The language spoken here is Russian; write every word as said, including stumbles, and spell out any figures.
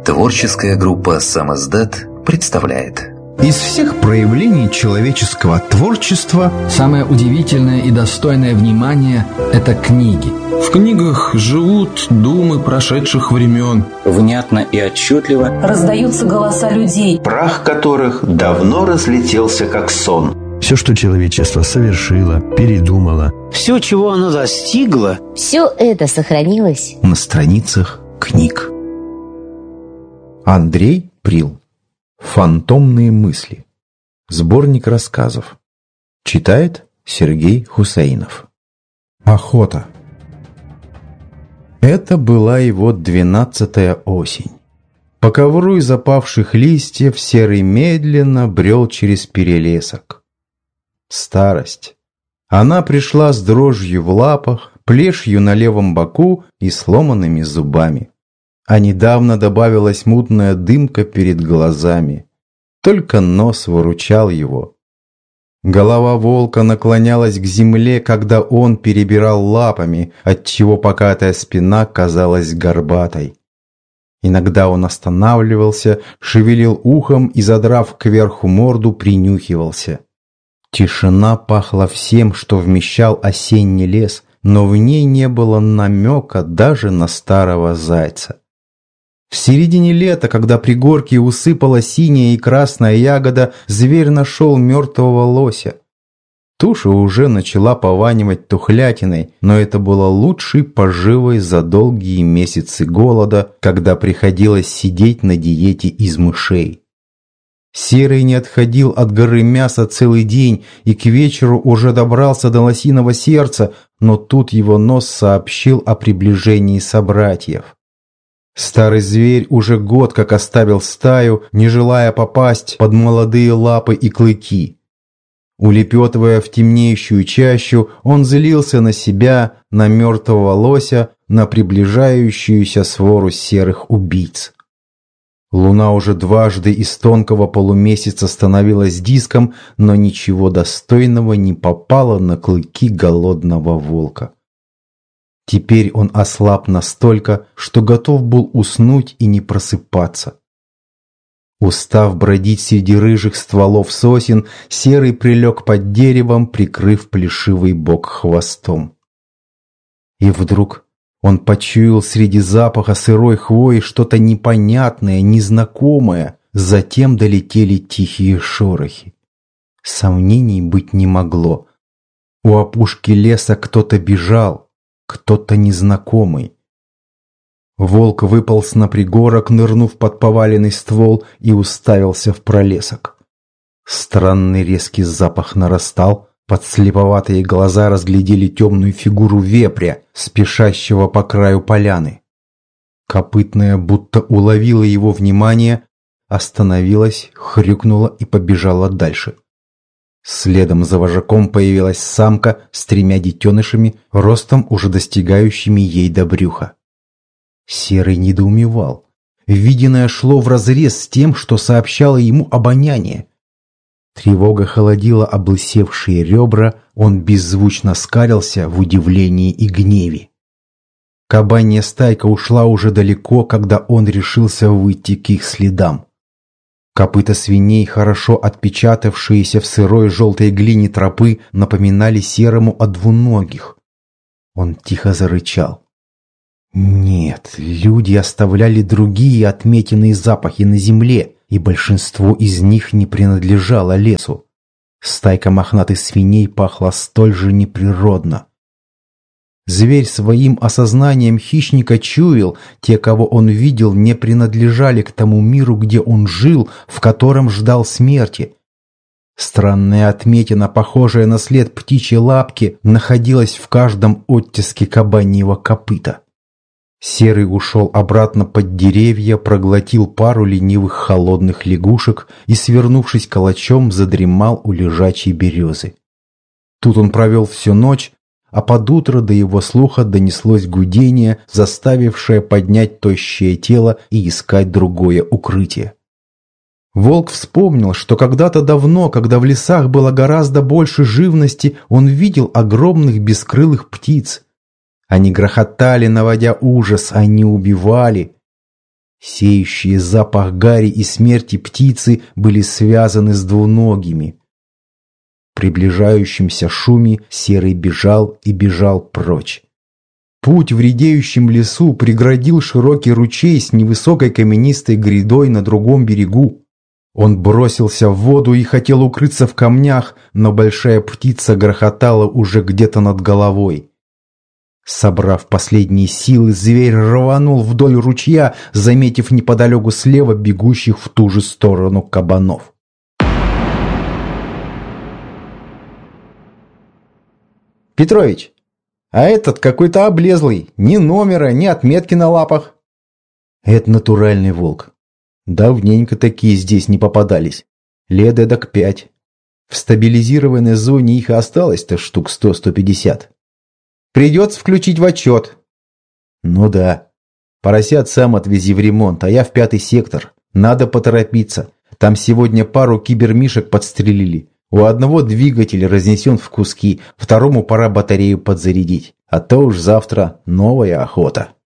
Творческая группа «Самоздат» представляет. Из всех проявлений человеческого творчества самое удивительное и достойное внимания – это книги. В книгах живут думы прошедших времен. Внятно и отчетливо раздаются голоса людей, прах которых давно разлетелся как сон. Все, что человечество совершило, передумало, все, чего оно достигло, все это сохранилось на страницах книг. Андрей Прил. «Фантомные мысли». Сборник рассказов. Читает Сергей Хусаинов. Охота. Это была его двенадцатая осень. По ковру из опавших листьев Серый медленно брел через перелесок. Старость. Она пришла с дрожью в лапах, плешью на левом боку и сломанными зубами. А недавно добавилась мутная дымка перед глазами. Только нос выручал его. Голова волка наклонялась к земле, когда он перебирал лапами, отчего покатая спина казалась горбатой. Иногда он останавливался, шевелил ухом и, задрав кверху морду, принюхивался. Тишина пахла всем, что вмещал осенний лес, но в ней не было намека даже на старого зайца. В середине лета, когда пригорки усыпала синяя и красная ягода, зверь нашел мертвого лося. Туша уже начала пованивать тухлятиной, но это было лучшей поживой за долгие месяцы голода, когда приходилось сидеть на диете из мышей. Серый не отходил от горы мяса целый день и к вечеру уже добрался до лосиного сердца, но тут его нос сообщил о приближении собратьев. Старый зверь уже год как оставил стаю, не желая попасть под молодые лапы и клыки. Улепетывая в темнеющую чащу, он злился на себя, на мертвого лося, на приближающуюся свору серых убийц. Луна уже дважды из тонкого полумесяца становилась диском, но ничего достойного не попало на клыки голодного волка. Теперь он ослаб настолько, что готов был уснуть и не просыпаться. Устав бродить среди рыжих стволов сосен, Серый прилег под деревом, прикрыв плешивый бок хвостом. И вдруг он почуял среди запаха сырой хвои что-то непонятное, незнакомое. Затем долетели тихие шорохи. Сомнений быть не могло. У опушки леса кто-то бежал. Кто-то незнакомый. Волк выполз на пригорок, нырнув под поваленный ствол, и уставился в пролесок. Странный резкий запах нарастал, подслеповатые глаза разглядели темную фигуру вепря, спешащего по краю поляны. Копытная будто уловила его внимание, остановилась, хрюкнула и побежала дальше. Следом за вожаком появилась самка с тремя детенышами, ростом уже достигающими ей до брюха. Серый недоумевал. Виденное шло вразрез с тем, что сообщало ему обоняние. Тревога холодила облысевшие ребра, он беззвучно скалился в удивлении и гневе. Кабанья стайка ушла уже далеко, когда он решился выйти к их следам. Копыта свиней, хорошо отпечатавшиеся в сырой желтой глине тропы, напоминали Серому о двуногих. Он тихо зарычал. Нет, люди оставляли другие отметенные запахи на земле, и большинство из них не принадлежало лесу. Стайка мохнатых свиней пахла столь же неприродно. Зверь своим осознанием хищника чуял, те, кого он видел, не принадлежали к тому миру, где он жил, в котором ждал смерти. Странная отметина, похожая на след птичьей лапки, находилась в каждом оттиске кабаньего копыта. Серый ушел обратно под деревья, проглотил пару ленивых холодных лягушек и, свернувшись калачом, задремал у лежачей березы. Тут он провел всю ночь, а под утро до его слуха донеслось гудение, заставившее поднять тощее тело и искать другое укрытие. Волк вспомнил, что когда-то давно, когда в лесах было гораздо больше живности, он видел огромных бескрылых птиц. Они грохотали, наводя ужас, они убивали. Сеющие запах гари и смерти птицы были связаны с двуногими. В приближающемся шуме Серый бежал и бежал прочь. Путь в редеющем лесу преградил широкий ручей с невысокой каменистой грядой на другом берегу. Он бросился в воду и хотел укрыться в камнях, но большая птица грохотала уже где-то над головой. Собрав последние силы, зверь рванул вдоль ручья, заметив неподалеку слева бегущих в ту же сторону кабанов. «Петрович, а этот какой-то облезлый, ни номера, ни отметки на лапах». «Это натуральный волк. Давненько такие здесь не попадались. Лет эдак пять. В стабилизированной зоне их осталось-то штук сто — сто пятьдесят. Придется включить в отчет». «Ну да. Поросят сам отвези в ремонт, а я в пятый сектор. Надо поторопиться. Там сегодня пару кибермишек подстрелили. У одного двигатель разнесен в куски, второму пора батарею подзарядить. А то уж завтра новая охота».